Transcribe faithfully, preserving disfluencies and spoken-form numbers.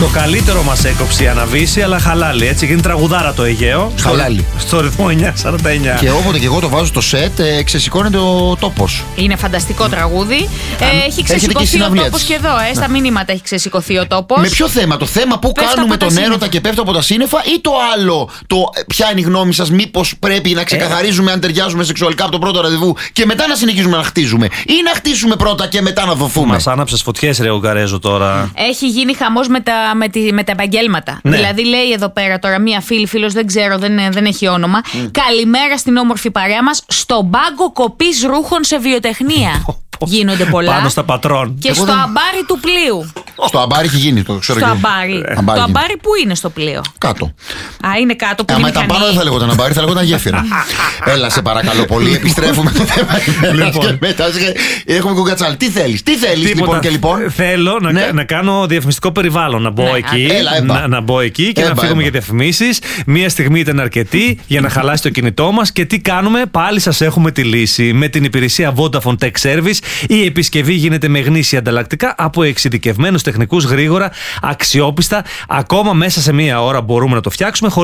Το καλύτερο μας έκοψε η Αναβίση, αλλά χαλάλι. Έτσι γίνει τραγουδάρα το Αιγαίο. Χαλάλι. Στο, στο ρυθμό εννιά σαράντα εννιά. Και όποτε και εγώ το βάζω στο σετ, ε, ξεσηκώνεται ο τόπος. Είναι φανταστικό τραγούδι. Ε, έχει ξεσηκωθεί ο τόπος και εδώ. Ε, στα μηνύματα έχει ξεσηκωθεί ο τόπος. Με ποιο θέμα, το θέμα που Πέφτω κάνουμε από τα τον σύννεφα. έρωτα και πέφτω από τα σύννεφα, ή το άλλο, το ε, ποια είναι η γνώμη σας, μήπως πρέπει να ξεκαθαρίζουμε αν ταιριάζουμε σεξουαλικά από το πρώτο ραντεβού και μετά να συνεχίζουμε να χτίζουμε, ή να χτίσουμε πρώτα και μετά να δοθούμε. Μας άναψες φωτιές, ρε Ουγγαρέζο τώρα. Έχει γίνει χαμός με τα, με, τη, με τα επαγγέλματα. Ναι. Δηλαδή, λέει εδώ πέρα τώρα μία φίλη, φίλος, δεν ξέρω, δεν, δεν έχει όνομα. Mm. Καλημέρα στην όμορφη παρέα μας. Στον πάγκο κοπής ρούχων σε βιοτεχνία. Γίνονται πολλά. Πάνω στα πατρών. Και Εγώ στο δεν... αμπάρι του πλοίου. Στο αμπάρι έχει γίνει, το ξέρω. Στο και... αμπάρι. αμπάρι Το γίνει. αμπάρι που είναι στο πλοίο. Κάτω. Α, είναι κάτω που Άμα είναι ήταν μηχανή. πάνω δεν θα λέγονταν αμπάρι, θα λέγονταν γέφυρα. Έλα, σε παρακαλώ πολύ, επιστρέφουμε το θέμα. Λοιπόν. Και μετά έχουμε κουκατσάλι. Τι θέλεις, τι θέλεις λοιπόν και λοιπόν. Θέλω να, Ναι. να κάνω διαφημιστικό περιβάλλον. Να μπω Ναι, εκεί, έλα, έμπα. να, να μπω εκεί και Έμπα, να φύγουμε έμπα. για διαφημίσεις. Μία στιγμή ήταν αρκετή για να χαλάσει το κινητό μας. Και τι κάνουμε, πάλι σας έχουμε τη λύση. Με την υπηρεσία Vodafone Tech Service η επισκευή γίνεται με γνήσια ανταλλακτικά από εξειδικευμένους τεχνικούς, γρήγορα, αξιόπιστα. Ακόμα μέσα σε μία ώρα μπορούμε να το φτιάξουμε.